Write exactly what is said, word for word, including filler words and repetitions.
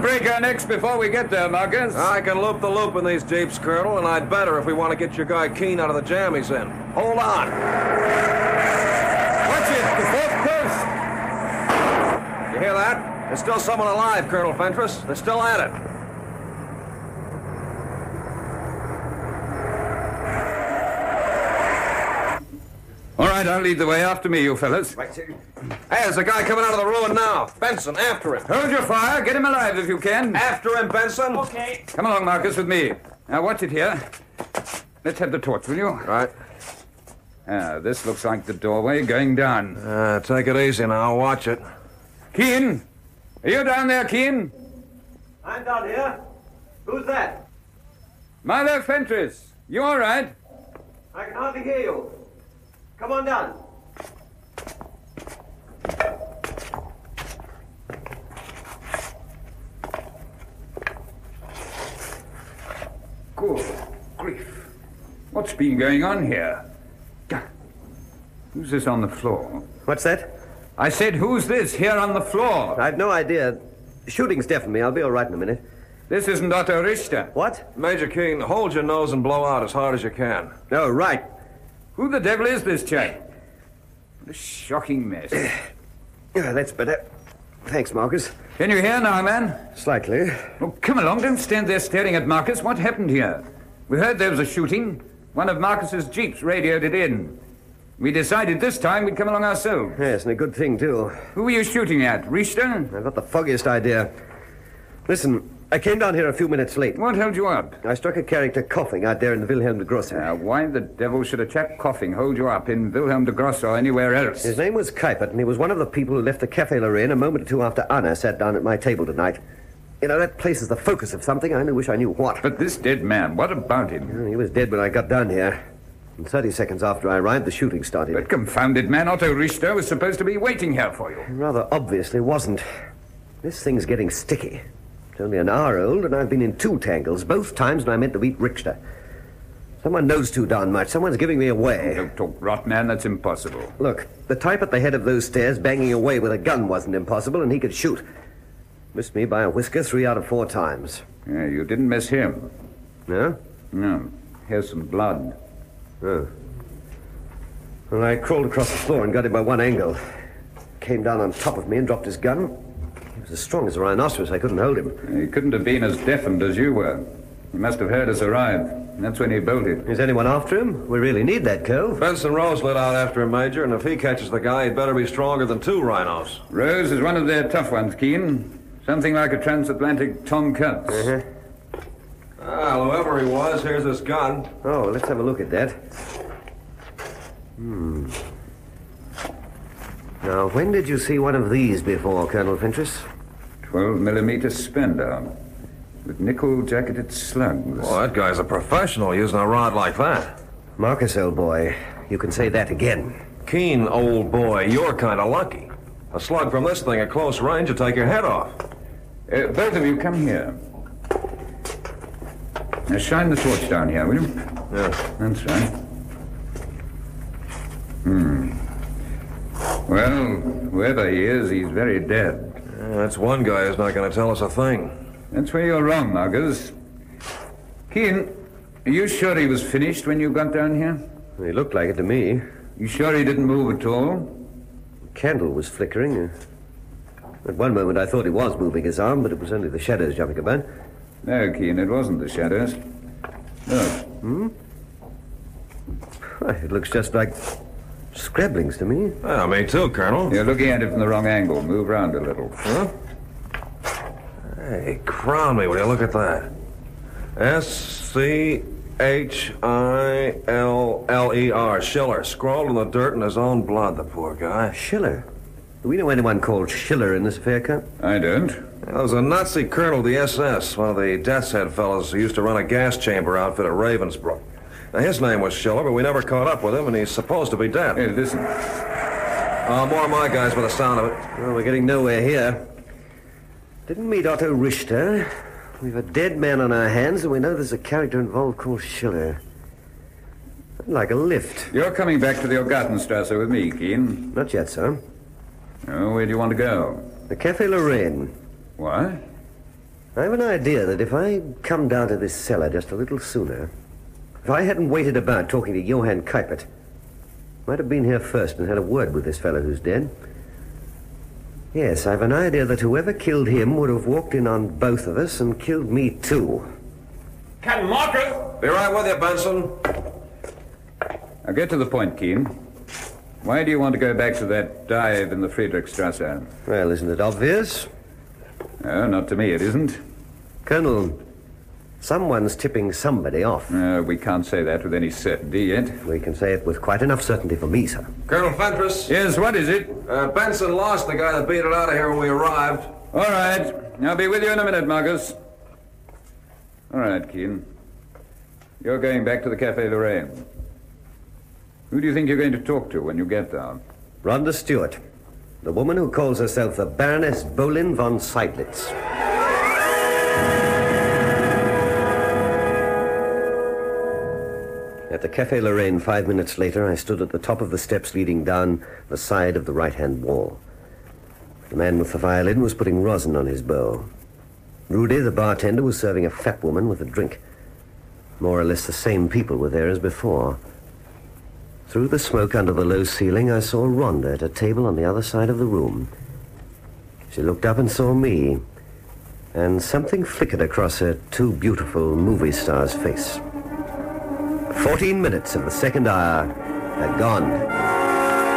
break our necks before we get there, Marcus. I can loop the loop in these jeeps, Colonel, and I'd better if we want to get your guy Keene out of the jam he's in. Hold on. Watch it, the fourth coast. You hear that? There's still someone alive, Colonel Fentress. They're still at it. All right, I'll lead the way. After me, you fellas. Right, hey, there's a guy coming out of the ruin now. Benson, after him. Hold your fire. Get him alive if you can. After him, Benson. Okay. Come along, Marcus, with me. Now, watch it here. Let's have the torch, will you? Right. Ah, this looks like the doorway going down. Uh, take it easy now. Watch it. Keene! Are you down there, Keene? I'm down here. Who's that? Milo Fentress. You all right? I can hardly hear you. Come on down. Good grief. What's been going on here? Who's this on the floor? What's that? I said, who's this here on the floor? I've no idea. Shooting's deafened me. I'll be all right in a minute. This isn't Otto Richter. What? Major Keene, hold your nose and blow out as hard as you can. Oh, right. Who the devil is this chap? What a shocking mess. Yeah, that's better. Thanks, Marcus. Can you hear now, man? Slightly. Oh, come along. Don't stand there staring at Marcus. What happened here? We heard there was a shooting. One of Marcus's jeeps radioed it in. We decided this time we'd come along ourselves. Yes, and a good thing, too. Who were you shooting at? Richter? I've got the foggiest idea. Listen, I came down here a few minutes late. What held you up? I struck a character coughing out there in the Wilhelm de Grosse. Now, why the devil should a chap coughing hold you up in Wilhelm de Grosse or anywhere else? His name was Kuipert, and he was one of the people who left the Café Lorraine a moment or two after Anna sat down at my table tonight. You know, that place is the focus of something. I only wish I knew what. But this dead man, what about him? He was dead when I got down here. And thirty seconds after I arrived, the shooting started. But confounded man, Otto Richter was supposed to be waiting here for you. Rather obviously wasn't. This thing's getting sticky. It's only an hour old, and I've been in two tangles, both times when I meant to beat Richter. Someone knows too darn much. Someone's giving me away. Don't talk rot, man. That's impossible. Look, the type at the head of those stairs banging away with a gun wasn't impossible, and he could shoot. Missed me by a whisker three out of four times. Yeah, you didn't miss him. No? No. Here's some blood. Oh. Well, I crawled across the floor and got him by one angle. Came down on top of me and dropped his gun. He was as strong as a rhinoceros. I couldn't hold him. He couldn't have been as deafened as you were. He must have heard us arrive. That's when he bolted. Is anyone after him? We really need that, Cove. Benson Rose lit out after him, Major, and if he catches the guy, he'd better be stronger than two rhinos. Rose is one of their tough ones, Keene. Something like a transatlantic Tom Cutts. Uh-huh. Ah, whoever he was, here's his gun. Oh, let's have a look at that. Hmm. Now, when did you see one of these before, Colonel Fentress? twelve millimeter Spandau. With nickel-jacketed slugs. Oh, that guy's a professional using a rod like that. Marcus, old boy, you can say that again. Keene, old boy, you're kind of lucky. A slug from this thing at close range will take your head off. Uh, both of you, come here. Now, shine the torch down here, will you? Yeah. That's right. Hmm. Well, whoever he is, he's very dead. Yeah, that's one guy who's not going to tell us a thing. That's where you're wrong, Marcus. Keene, are you sure he was finished when you got down here? He looked like it to me. You sure he didn't move at all? The candle was flickering. At one moment I thought he was moving his arm, but it was only the shadows jumping about. No, Keene, it wasn't the shadows. Look. Hmm? It looks just like scrabblings to me. Yeah, me too, Colonel. You're looking at it from the wrong angle. Move round a little. Huh? Hey, crown me, will you look at that? S C H I L L E R, Schiller, scrawled in the dirt in his own blood, the poor guy. Schiller? Do we know anyone called Schiller in this affair, Count? I don't. There was a Nazi colonel of the S S, one of the Death's Head fellows who used to run a gas chamber outfit at Ravensbrück. Now, his name was Schiller, but we never caught up with him, and he's supposed to be dead. Hey, listen. Uh, more of my guys by the sound of it. Well, we're getting nowhere here. Didn't meet Otto Richter. We've a dead man on our hands, and we know there's a character involved called Schiller. I'd like a lift. You're coming back to the Ogartenstrasse with me, Keene. Not yet, sir. Oh, where do you want to go? The Café Lorraine. What? I have an idea that if I come down to this cellar just a little sooner, if I hadn't waited about talking to Johann Kuipert, might have been here first and had a word with this fellow who's dead. Yes, I've an idea that whoever killed him would have walked in on both of us and killed me too. Captain Marcus! Be right with you, Benson. Now get to the point, Keen. Why do you want to go back to that dive in the Friedrichstrasse? Well, isn't it obvious? Oh, not to me, it isn't. Colonel, someone's tipping somebody off. Uh, we can't say that with any certainty yet. We can say it with quite enough certainty for me, sir. Colonel Fentress? Yes, what is it? Uh, Benson lost the guy that beat it out of here when we arrived. All right. I'll be with you in a minute, Marcus. All right, Keen. You're going back to the Café Lorraine. Who do you think you're going to talk to when you get there? Rhonda Stewart, the woman who calls herself the Baroness Bolin von Seidlitz. At the Café Lorraine, five minutes later, I stood at the top of the steps leading down the side of the right-hand wall. The man with the violin was putting rosin on his bow. Rudy, the bartender, was serving a fat woman with a drink. More or less the same people were there as before. Through the smoke under the low ceiling, I saw Rhonda at a table on the other side of the room. She looked up and saw me, and something flickered across her too beautiful movie star's face. Fourteen minutes of the second hour had gone.